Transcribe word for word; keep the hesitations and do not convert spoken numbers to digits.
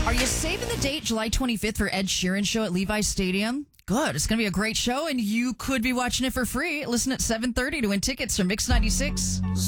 Are you saving the date, July twenty-fifth, for Ed Sheeran show at Levi's Stadium? Good. It's going to be a great show, and you could be watching it for free. Listen at seven thirty to win tickets from Mix ninety-six.